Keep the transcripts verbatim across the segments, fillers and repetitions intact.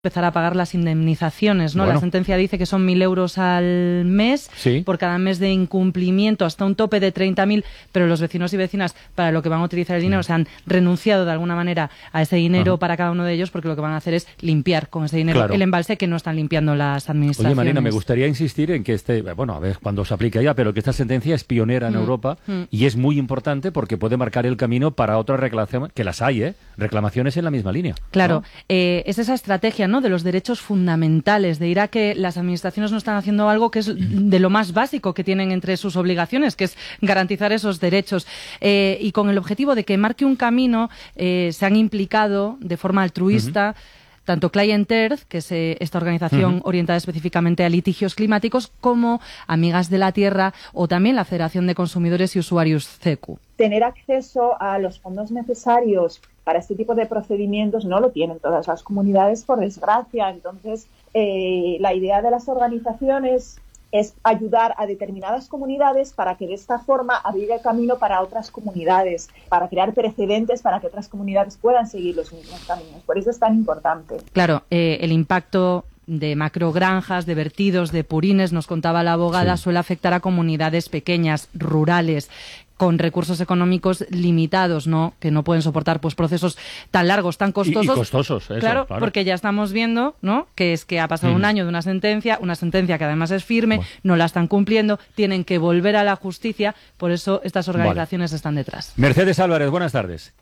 empezar a pagar las indemnizaciones, ¿no? Bueno. La sentencia dice que son mil euros al mes, sí. por cada mes de incumplimiento, hasta un tope de treinta mil, pero los vecinos y vecinas, para lo que van a utilizar el dinero, se han renunciado de alguna manera a ese dinero. Ajá. Para cada uno de ellos, porque lo que van a hacer es limpiar con ese dinero claro. el embalse que no están limpiando las administraciones. Oye, Marina, me gustaría insistir en que este, bueno, a ver cuándo se aplica ya, pero que esta sentencia es pionera en mm. Europa mm. y es muy importante porque puede marcar el camino para otras reclamaciones, que las hay, ¿eh? Reclamaciones en la misma línea. Claro, ¿no? eh, es esa estrategia, ¿no?, de los derechos fundamentales, de ir a que las administraciones no están haciendo algo que es de lo más básico que tienen entre sus obligaciones, que es garantizar esos derechos. Eh, y con el objetivo de que marque un camino, eh, se han implicado de forma altruista uh-huh. tanto Client Earth, que es eh, esta organización uh-huh. orientada específicamente a litigios climáticos, como Amigas de la Tierra o también la Federación de Consumidores y Usuarios C E Q. Tener acceso a los fondos necesarios para este tipo de procedimientos no lo tienen todas las comunidades, por desgracia. Entonces, eh, la idea de las organizaciones es ayudar a determinadas comunidades para que de esta forma abrir el camino para otras comunidades, para crear precedentes para que otras comunidades puedan seguir los mismos caminos. Por eso es tan importante. Claro, eh, el impacto de macrogranjas, de vertidos, de purines, nos contaba la abogada, sí. suele afectar a comunidades pequeñas, rurales, con recursos económicos limitados, ¿no?, que no pueden soportar pues procesos tan largos, tan costosos. Y, y costosos, eso, claro, claro, porque ya estamos viendo, ¿no?, que es que ha pasado mm. un año de una sentencia, una sentencia que además es firme, bueno. no la están cumpliendo, tienen que volver a la justicia, por eso estas organizaciones vale. están detrás. Mercedes Álvarez, buenas tardes.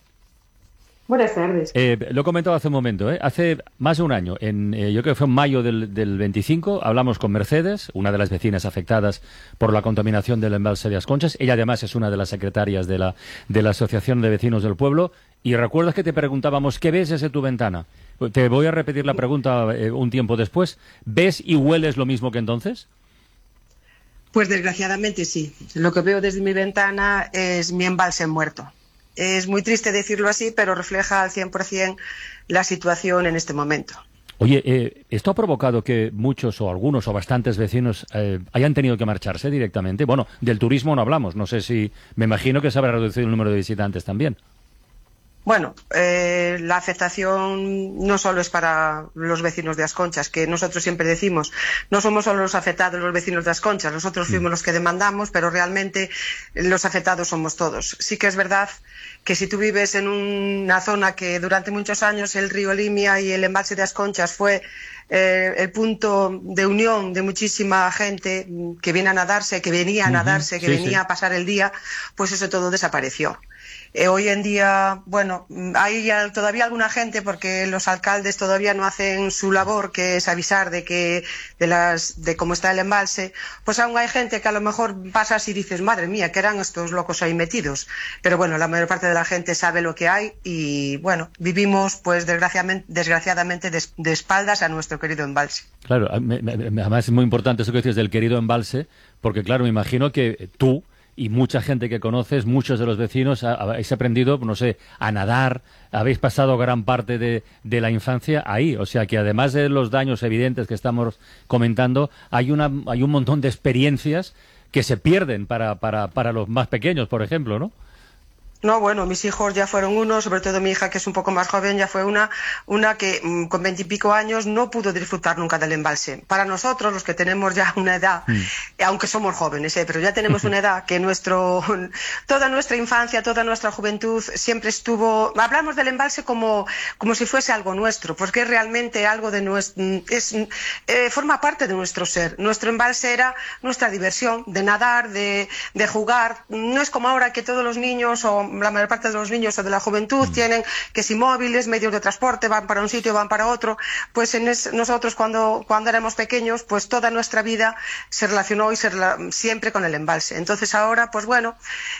Buenas tardes. Eh, lo he comentado hace un momento, ¿eh? Hace más de un año, en, eh, yo creo que fue en mayo del, del veinticinco, hablamos con Mercedes, una de las vecinas afectadas por la contaminación del embalse de As Conchas. Ella además es una de las secretarias de la, de la Asociación de Vecinos del Pueblo. Y recuerdas que te preguntábamos, ¿qué ves desde tu ventana? Te voy a repetir la pregunta eh, un tiempo después. ¿Ves y hueles lo mismo que entonces? Pues desgraciadamente sí. Lo que veo desde mi ventana es mi embalse muerto. Es muy triste decirlo así, pero refleja al cien por cien la situación en este momento. Oye, eh, ¿esto ha provocado que muchos o algunos o bastantes vecinos eh, hayan tenido que marcharse directamente? Bueno, del turismo no hablamos, no sé si... Me imagino que se habrá reducido el número de visitantes también. Bueno, eh, la afectación no solo es para los vecinos de As Conchas, que nosotros siempre decimos, no somos solo los afectados los vecinos de As Conchas, nosotros fuimos mm. los que demandamos, pero realmente los afectados somos todos. Sí que es verdad que si tú vives en una zona que durante muchos años el río Limia y el embalse de As Conchas fue eh, el punto de unión de muchísima gente que viene a nadarse, que venía a nadarse, que sí, venía sí. a pasar el día, pues eso todo desapareció. Eh, hoy en día, bueno, hay todavía alguna gente, porque los alcaldes todavía no hacen su labor, que es avisar de que de las de cómo está el embalse, pues aún hay gente que a lo mejor pasas y dices, madre mía, ¿qué eran estos locos ahí metidos? Pero bueno, la mayor parte de la gente sabe lo que hay y, bueno, vivimos, pues desgraciadamente, desgraciadamente de, de espaldas a nuestro querido embalse. Claro, me, me, además es muy importante eso que dices del querido embalse, porque claro, me imagino que tú y mucha gente que conoces, muchos de los vecinos, habéis aprendido, no sé, a nadar, habéis pasado gran parte de, de la infancia ahí. O sea que además de los daños evidentes que estamos comentando, hay una hay un montón de experiencias que se pierden para, para, para los más pequeños, por ejemplo, ¿no? No, bueno, mis hijos ya fueron uno, sobre todo mi hija, que es un poco más joven, ya fue una, una que mmm, con veintipico años no pudo disfrutar nunca del embalse. Para nosotros, los que tenemos ya una edad, mm. aunque somos jóvenes, ¿eh? pero ya tenemos una edad que nuestro, toda nuestra infancia, toda nuestra juventud siempre estuvo, hablamos del embalse como, como si fuese algo nuestro, porque es realmente algo de nuestro, es, eh, forma parte de nuestro ser. Nuestro embalse era nuestra diversión, de nadar, de, de jugar. No es como ahora que todos los niños o la mayor parte de los niños o de la juventud mm. tienen que si móviles, medios de transporte, van para un sitio, van para otro. Pues en es, nosotros cuando, cuando éramos pequeños, pues toda nuestra vida se relacionó y se rela siempre con el embalse. Entonces ahora, pues bueno,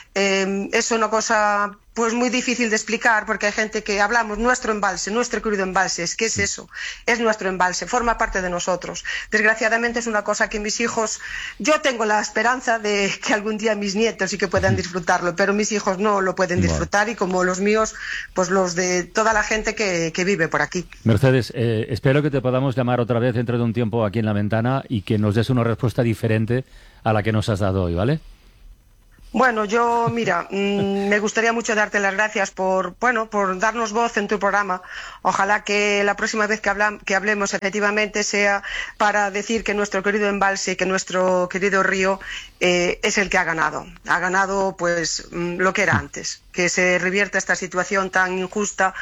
eh, es una cosa pues muy difícil de explicar, porque hay gente que hablamos nuestro embalse, nuestro querido embalse, es que es eso, es nuestro embalse, forma parte de nosotros. Desgraciadamente es una cosa que mis hijos, yo tengo la esperanza de que algún día mis nietos sí que puedan disfrutarlo, pero mis hijos no lo pueden disfrutar y como los míos, pues los de toda la gente que, que vive por aquí. Mercedes, eh, espero que te podamos llamar otra vez dentro de un tiempo aquí en La Ventana y que nos des una respuesta diferente a la que nos has dado hoy, ¿vale? Bueno, yo, mira, mmm, me gustaría mucho darte las gracias por, bueno, por darnos voz en tu programa. Ojalá que la próxima vez que, habla, que hablemos efectivamente sea para decir que nuestro querido embalse, que nuestro querido río eh, es el que ha ganado. Ha ganado, pues, mmm, lo que era antes. Que se revierta esta situación tan injusta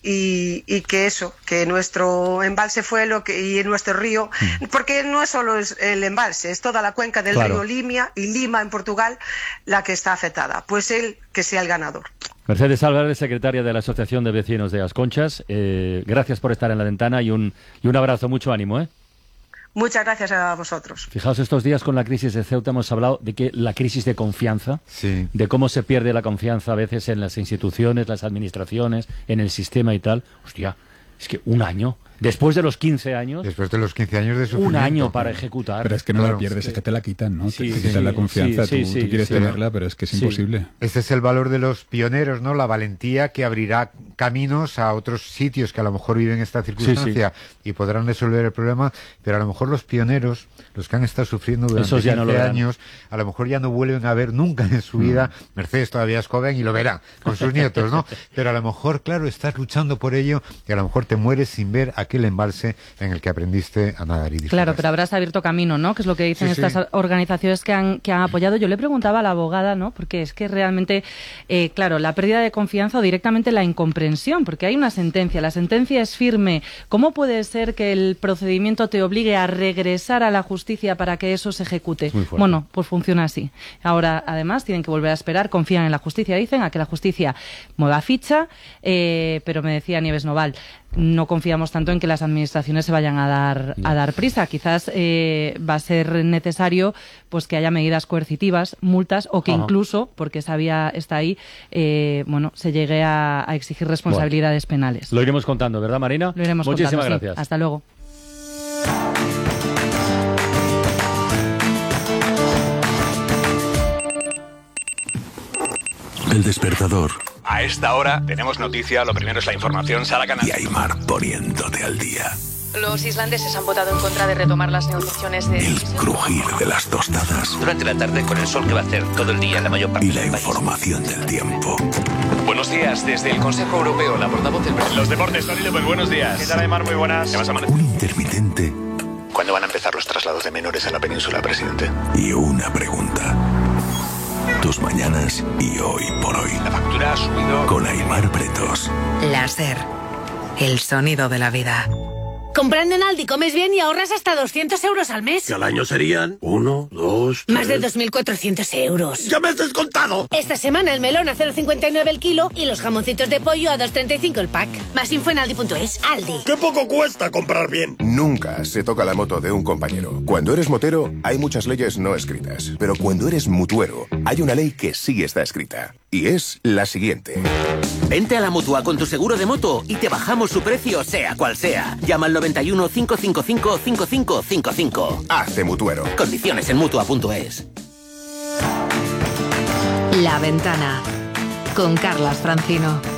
y, y que eso, que nuestro embalse fue lo que, y nuestro río, porque no es solo el embalse, es toda la cuenca del claro. río Limia y Lima en Portugal la que está afectada. Pues él que sea el ganador. Mercedes Álvarez, secretaria de la Asociación de Vecinos de As Conchas, eh, gracias por estar en la ventana y un, y un abrazo, mucho ánimo, ¿eh? Muchas gracias a vosotros. Fijaos, estos días con la crisis de Ceuta hemos hablado de que la crisis de confianza, sí. de cómo se pierde la confianza a veces en las instituciones, las administraciones, en el sistema y tal. Hostia, es que un año, después de los quince años... Después de los quince años de sufrimiento. Un año para ejecutar. Pero es que no claro, la pierdes, es que... es que te la quitan, ¿no? Sí, te, te sí, quitan la confianza, sí, tú, sí, tú quieres sí, tenerla, pero es que es sí. imposible. Este es el valor de los pioneros, ¿no? La valentía que abrirá caminos a otros sitios que a lo mejor viven esta circunstancia sí, sí. y podrán resolver el problema, pero a lo mejor los pioneros, los que han estado sufriendo durante Esos ya quince no años, a lo mejor ya no vuelven a ver nunca en su vida. Mm. Mercedes todavía es joven y lo verá con sus nietos, ¿no? Pero a lo mejor, claro, estás luchando por ello y a lo mejor te mueres sin ver aquel embalse en el que aprendiste a nadar y disfrutar. Claro, pero habrás abierto camino, ¿no? Que es lo que dicen sí, estas sí. organizaciones que han, que han apoyado. Yo le preguntaba a la abogada, ¿no? Porque es que realmente, eh, claro, la pérdida de confianza o directamente la incomprensión, porque hay una sentencia, la sentencia es firme. ¿Cómo puede ser que el procedimiento te obligue a regresar a la justicia para que eso se ejecute? Bueno, pues funciona así. Ahora, además, tienen que volver a esperar, confían en la justicia, dicen, a que la justicia mueva ficha, eh, pero me decía Nieves Noval, no confiamos tanto en que las administraciones se vayan a dar a dar prisa. Quizás eh, va a ser necesario pues que haya medidas coercitivas, multas o que Ajá. incluso, porque esa vía está ahí, eh, bueno, se llegue a, a exigir responsabilidades bueno, penales. Lo iremos contando, ¿verdad, Marina? Lo iremos Muchísimas contando, gracias. Sí. Hasta luego. El despertador. A esta hora tenemos noticia, lo primero es la información, Sara Canal. Y Aymar poniéndote al día. Los islandeses han votado en contra de retomar las negociaciones de... El crujir de las tostadas. Durante la tarde con el sol que va a hacer todo el día en la mayor parte y la del información país. del tiempo. Buenos días, desde el Consejo Europeo, la portavoz del... Los deportes, Tony López, buenos días. ¿Qué tal, Aymar? Muy buenas. ¿Qué vas a Un intermitente. ¿Cuándo van a empezar los traslados de menores a la península, presidente? Y una pregunta. Tus mañanas y hoy por hoy. La factura ha subido... Con Aymar Pretos. Láser. El sonido de la vida. Comprando en Aldi comes bien y ahorras hasta doscientos euros al mes. Que al año serían uno, dos, tres... Más de dos mil cuatrocientos euros. ¡Ya me has descontado! Esta semana el melón a cero coma cincuenta y nueve el kilo y los jamoncitos de pollo a dos coma treinta y cinco el pack. Más info en aldi punto es. Aldi. ¡Qué poco cuesta comprar bien! Nunca se toca la moto de un compañero. Cuando eres motero, hay muchas leyes no escritas. Pero cuando eres mutuero, hay una ley que sí está escrita. Y es la siguiente. Vente a la Mutua con tu seguro de moto y te bajamos su precio sea cual sea. Llama al noventa y uno, cinco cinco cinco, cinco cinco cinco cinco. Hazte mutuero. Condiciones en mutua punto es. La Ventana con Carlas Francino.